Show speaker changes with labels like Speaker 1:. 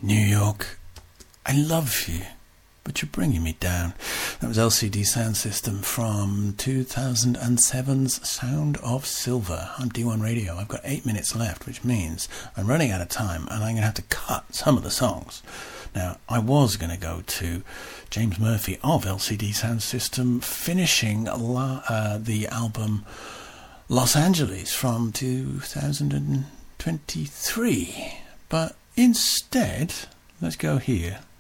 Speaker 1: New York, I love you, but you're bringing me down. That was LCD Sound System from 2007's Sound of Silver. I'm D1 Radio. I've got 8 minutes left, which means I'm running out of time, and I'm going to have to cut some of the songs. Now, I was going to go to James Murphy of LCD Sound System, finishing the album Los Angeles from 2023. But instead, let's go here